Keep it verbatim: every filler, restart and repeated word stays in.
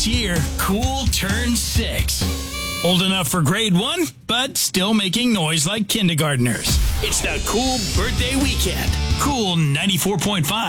This year, Cool turns six. Old enough for grade one, but still making noise like kindergartners. It's the Cool birthday weekend. Cool ninety-four point five.